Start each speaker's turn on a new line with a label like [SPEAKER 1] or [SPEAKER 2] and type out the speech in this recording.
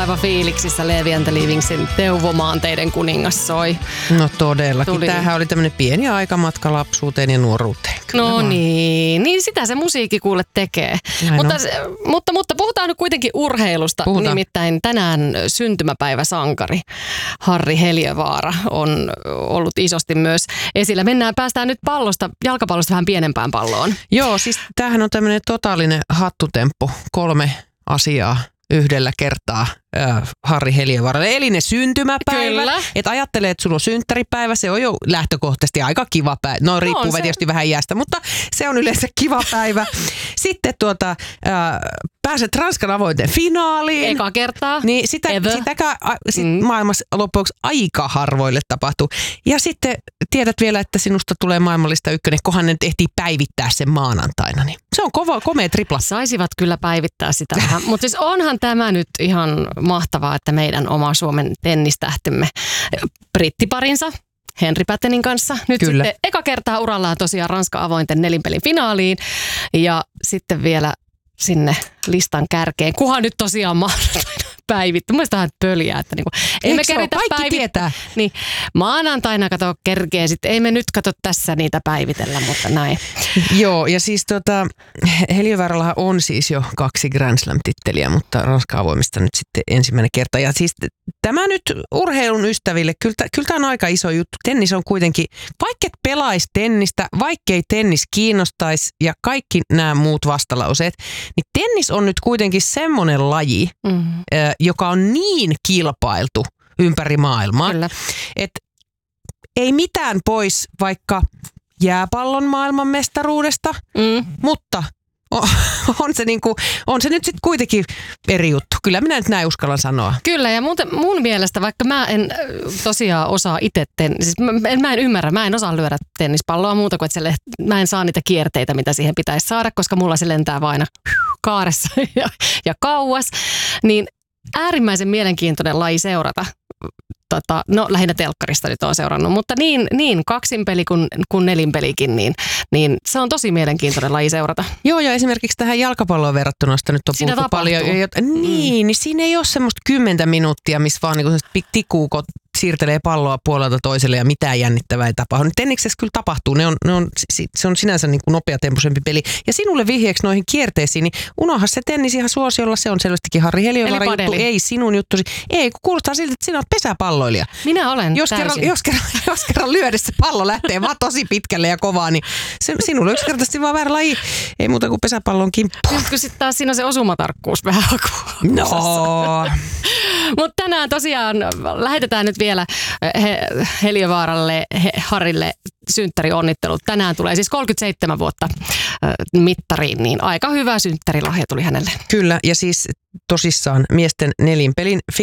[SPEAKER 1] syntymäpäiväfiiliksissä Levi and the Livingsin Teuvomaanteiden kuningas soi.
[SPEAKER 2] No todellakin. Tämähän oli tämmöinen pieni aikamatka lapsuuteen ja nuoruuteen. Kyllä
[SPEAKER 1] no niin sitä se musiikki kuule tekee. Mutta puhutaan nyt kuitenkin urheilusta. Nimittäin tänään syntymäpäiväsankari Harri Heliövaara on ollut isosti myös esillä. Päästään nyt jalkapallosta vähän pienempään palloon.
[SPEAKER 2] Joo, siis tämähän on tämmöinen totaalinen hattutemppu. 3 asiaa yhdellä kertaa Harri Heliövaaralle. Eli ne syntymäpäivä. Kyllä. Että ajattelee, että sulla on synttäripäivä. Se on jo lähtökohtaisesti aika kiva päivä. No riippuu tietysti vähän iästä, mutta se on yleensä kiva päivä. Sitten pääset Ranskan avointen finaaliin.
[SPEAKER 1] Eka kertaa.
[SPEAKER 2] Niin sitäkään maailmassa loppujen aika harvoille tapahtuu. Ja sitten tiedät vielä, että sinusta tulee maailmallista ykkönen, kohan ne ehtii päivittää sen maanantaina. Niin se on komea tripla.
[SPEAKER 1] Saisivat kyllä päivittää sitä vähän. Mutta siis onhan tämä nyt ihan mahtavaa, että meidän oma Suomen tennistähtimme brittiparinsa Henri Pätenin kanssa nyt
[SPEAKER 2] kyllä.
[SPEAKER 1] Sitten eka kertaa urallaan tosiaan Ranskan avointen nelinpelin finaaliin ja sitten vielä sinne listan kärkeen, kunhan nyt tosiaan päivittää. Mun mielestä vähän pöljää, että niinku, ei me keritä
[SPEAKER 2] tietää.
[SPEAKER 1] Niin, maanantaina kato kerkeen, sitten ei me nyt kato tässä niitä päivitellä, mutta näin.
[SPEAKER 2] Joo, ja siis Heliövaarallahan on siis jo 2 Grand Slam-titteliä, mutta Ranskan avoimista nyt sitten ensimmäinen kerta. Ja siis tämä nyt urheilun ystäville, kyllä tämä on aika iso juttu. Tennis on kuitenkin, vaikka et pelaisi tennistä, vaikkei tennis kiinnostaisi ja kaikki nämä muut vastalauseet, niin tennis on nyt kuitenkin semmoinen laji, joka on niin kilpailtu ympäri maailmaa, että ei mitään pois vaikka jääpallon maailmanmestaruudesta, mutta on se nyt sitten kuitenkin eri juttu. Kyllä minä nyt näin uskallan sanoa.
[SPEAKER 1] Kyllä ja mun mielestä, vaikka mä en tosiaan osaa itse siis mä en ymmärrä, mä en osaa lyödä tennispalloa muuta kuin, että mä en saa niitä kierteitä, mitä siihen pitäisi saada, koska mulla se lentää vain aina kaaressa ja kauas, niin äärimmäisen mielenkiintoinen laji seurata. No lähinnä telkkarista nyt olen seurannut, mutta niin kaksinpeli kuin nelinpelikin, niin se on tosi mielenkiintoinen laji seurata.
[SPEAKER 2] Joo, ja esimerkiksi tähän jalkapalloon verrattuna sitä nyt on puhuttu paljon. Niin siinä ei ole semmoista 10 minuuttia, missä vaan niin tikuukot siirtelee palloa puolelta toiselle ja mitään jännittävää ei tapahdu. Tenniksessä kyllä tapahtuu. Se on sinänsä niin kuin nopeatempoisempi peli. Ja sinulle vihjeeksi noihin kierteisiin, niin unohda se tennis ihan suosiolla. Se on selvästikin Harri Heliövaara juttu. Ei sinun juttusi. Ei, kun kuulostaa siltä, että sinä olet pesäpalloilija.
[SPEAKER 1] Minä olen täysin.
[SPEAKER 2] Jos kerran lyödessä pallo lähtee vaan tosi pitkälle ja kovaa, niin sinulle yksinkertaisesti vaan väärä laji. Ei muuta kuin pesäpallon kimppu.
[SPEAKER 1] Nyt kun sitten taas siinä on se osumatarkkuus vähän
[SPEAKER 2] No.
[SPEAKER 1] Mutta tänään tosiaan lähetetään nyt vielä Heliövaaralle, Harrille synttärionnittelut. Tänään tulee siis 37 vuotta mittariin, niin aika hyvä synttärilahja tuli hänelle.
[SPEAKER 2] Kyllä, ja siis tosissaan miesten nelinpelin